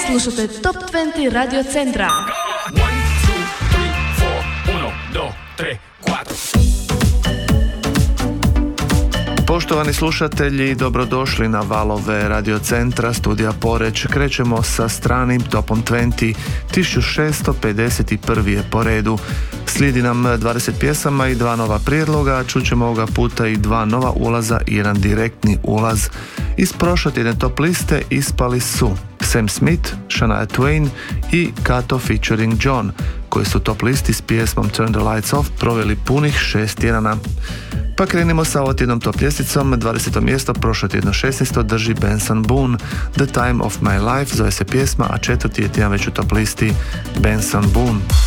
Slušate Top 20 Radio Centra. 1, 2, 3, 4, 1, 2, 3, 4. Poštovani slušatelji, dobrodošli na valove Radio Centra, studija Poreč. Krećemo sa stranim Topom 20, 1651. je po redu. Slijedi nam 20 pjesama i 2 nova prijedloga, čućemo ovoga puta i 2 nova ulaza i jedan direktni ulaz. Iz prošle tjedne top liste ispali su Sam Smith, Shania Twain i Kato featuring John, koji su top listi s pjesmom Turn the Lights Off proveli punih 6 tjedana. Pa krenimo sa ovotjednom top ljesticom. 20. mjesto prošlo tjedno 16. drži Benson Boone, The Time of My Life zove se pjesma, a 4. je tjedan već u top listi Benson Boone.